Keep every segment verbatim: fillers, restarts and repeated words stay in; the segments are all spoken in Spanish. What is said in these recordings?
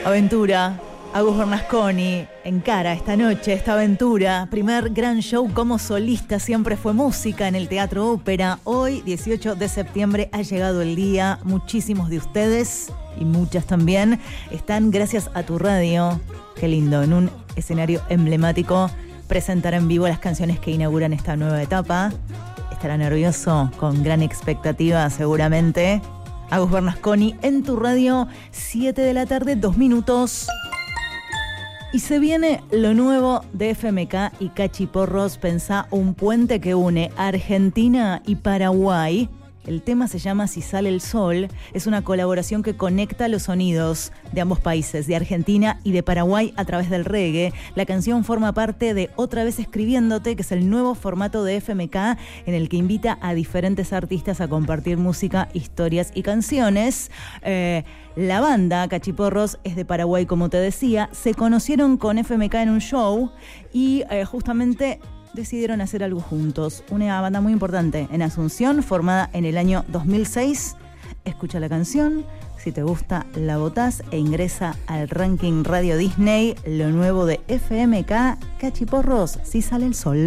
Aventura, Agus Bernasconi encara esta noche, esta aventura. Primer gran show como solista, siempre fue música en el Teatro Ópera. Hoy, dieciocho de septiembre, ha llegado el día. Muchísimos de ustedes, y muchas también, están gracias a tu radio. Qué lindo, en un escenario emblemático, presentar en vivo las canciones que inauguran esta nueva etapa. Estará nervioso, con gran expectativa seguramente. Agus Bernasconi en tu radio, siete de la tarde, dos minutos. Y se viene lo nuevo de F M K y Cachiporros. Pensá un puente que une Argentina y Paraguay. El tema se llama Si sale el sol. Es una colaboración que conecta los sonidos de ambos países, de Argentina y de Paraguay, a través del reggae. La canción forma parte de Otra vez escribiéndote, que es el nuevo formato de F M K, en el que invita a diferentes artistas a compartir música, historias y canciones. Eh, la banda Cachiporros es de Paraguay, como te decía. Se conocieron con F M K en un show y eh, justamente decidieron hacer algo juntos. Una banda muy importante en Asunción, formada en el año dos mil seis. Escucha la canción, si te gusta la votás e ingresa al ranking Radio Disney. Lo nuevo de F M K, Cachiporros, Si sale el sol.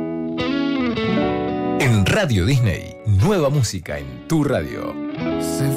En Radio Disney, nueva música en tu radio.